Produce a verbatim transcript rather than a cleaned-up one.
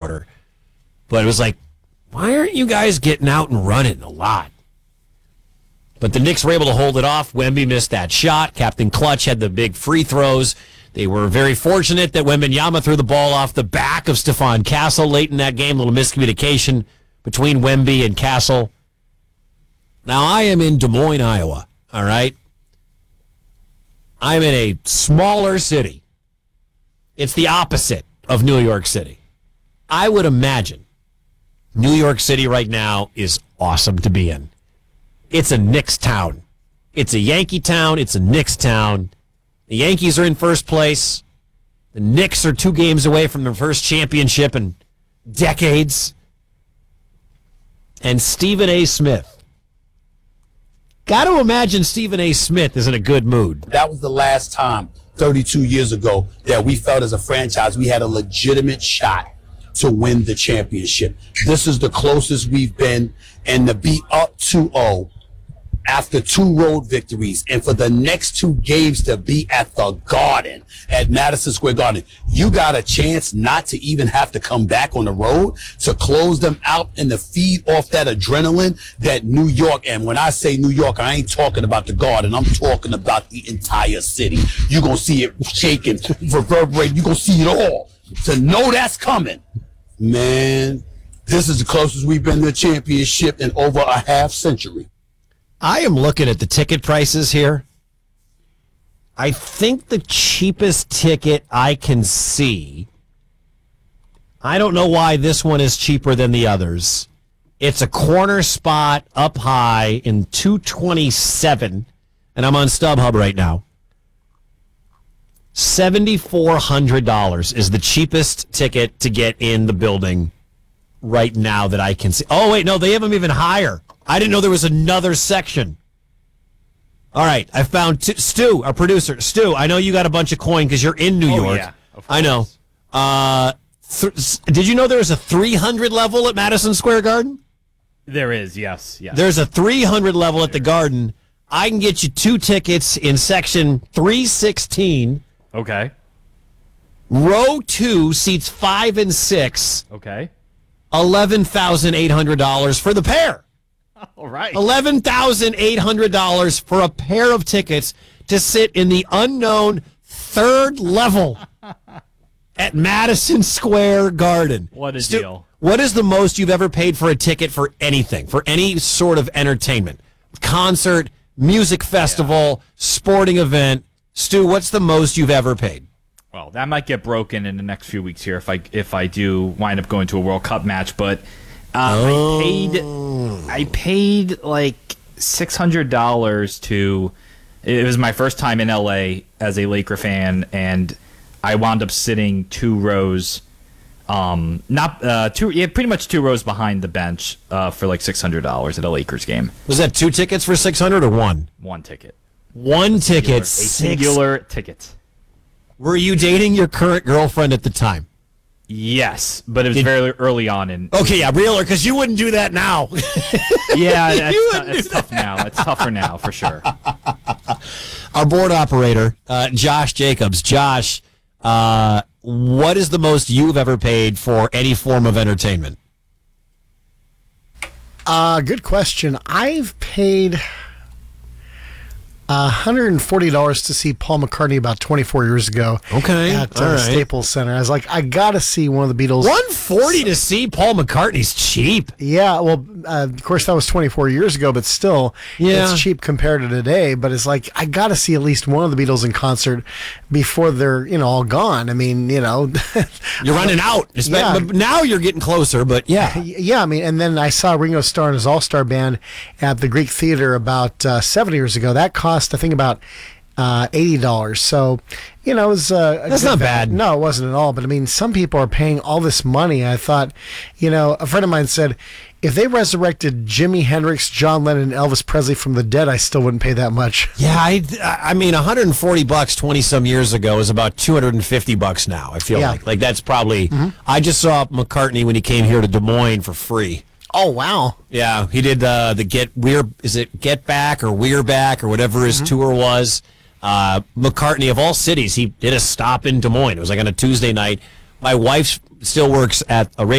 quarter. But it was like, why aren't you guys getting out and running a lot? But the Knicks were able to hold it off. Wemby missed that shot. Captain Clutch had the big free throws. They were very fortunate that Wembanyama threw the ball off the back of Stephon Castle late in that game. A little miscommunication between Wemby and Castle. Now, I am in Des Moines, Iowa, all right? I'm in a smaller city. It's the opposite of New York City. I would imagine New York City right now is awesome to be in. It's a Knicks town. It's a Yankee town. It's a Knicks town. The Yankees are in first place. The Knicks are two games away from their first championship in decades. And Stephen A. Smith. Got to imagine Stephen A. Smith is in a good mood. That was the last time, thirty-two years ago, that we felt as a franchise we had a legitimate shot to win the championship. This is the closest we've been, and to be up two oh after two road victories, and for the next two games to be at the Garden, at Madison Square Garden, you got a chance not to even have to come back on the road to close them out and to feed off that adrenaline that New York, and when I say New York, I ain't talking about the Garden, I'm talking about the entire city. You're going to see it shaking, reverberating, you're going to see it all. To know that's coming, man, this is the closest we've been to a championship in over a half century. I am looking at the ticket prices here. I think the cheapest ticket I can see, I don't know why this one is cheaper than the others. It's a corner spot up high in two twenty-seven, and I'm on StubHub right now. seven thousand four hundred dollars is the cheapest ticket to get in the building right now that I can see. Oh, wait, no, they have them even higher. I didn't know there was another section. All right, I found t- Stu, our producer. Stu, I know you got a bunch of coin because you're in New oh, York. Yeah, of course. I know. Uh, th- did you know there was a three hundred level at Madison Square Garden? There is, yes. yes. There's a three hundred level at the Garden. I can get you two tickets in section three sixteen. Okay. Row two, seats five and six. Okay. eleven thousand eight hundred dollars for the pair. All right. eleven thousand eight hundred dollars for a pair of tickets to sit in the unknown third level at Madison Square Garden. What a Stu, deal. What is the most you've ever paid for a ticket for anything, for any sort of entertainment? Concert, music festival, yeah. sporting event. Stu, what's the most you've ever paid? Well, that might get broken in the next few weeks here if I if I do wind up going to a World Cup match, but uh, oh. I paid I paid like six hundred dollars to. It was my first time in L A as a Laker fan, and I wound up sitting two rows, um, not uh, two, yeah, pretty much two rows behind the bench uh, for like six hundred dollars at a Lakers game. Was that two tickets for six hundred or one? One ticket. One ticket. A singular ticket. Were you dating your current girlfriend at the time? Yes, but it was Did, very early on in. Okay, yeah, realer, because you wouldn't do that now. Yeah, that's, t- it's tough now. It's tougher now for sure. Our board operator, uh, Josh Jacobs. Josh, uh, what is the most you've ever paid for any form of entertainment? Uh, good question. I've paid one hundred forty dollars to see Paul McCartney about twenty-four years ago. Okay, at uh, all right. Staples Center. I was like, I gotta see one of the Beatles. one hundred forty dollars to see Paul McCartney's cheap. Yeah, well, uh, of course that was twenty-four years ago, but still, yeah. it's cheap compared to today. But it's like I gotta see at least one of the Beatles in concert before they're you know all gone. I mean, you know, you're running out. Yeah. But now you're getting closer. But yeah, yeah. I mean, and then I saw Ringo Starr and his All Star Band at the Greek Theater about uh, seven years ago. That cost I think about uh, eighty dollars. So, you know, it was uh, that's not value. bad. No, it wasn't at all. But I mean, some people are paying all this money. I thought, you know, a friend of mine said, if they resurrected Jimi Hendrix, John Lennon, and Elvis Presley from the dead, I still wouldn't pay that much. Yeah, I, I mean, one hundred forty bucks twenty some years ago is about two hundred fifty bucks now. I feel yeah. like like that's probably. Mm-hmm. I just saw McCartney when he came here to Des Moines for free. Oh wow! Yeah, he did uh, the Get We're is it Get Back or We're Back or whatever his mm-hmm. tour was. Uh, McCartney of all cities, he did a stop in Des Moines. It was like on a Tuesday night. My wife still works at a radio